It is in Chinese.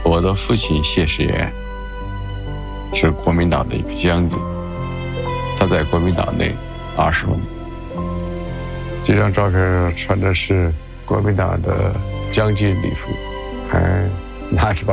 我的父亲谢世元是国民党的一个将军，他在国民党内20多年。这张照片穿的是国民党的将军礼服，还拿着把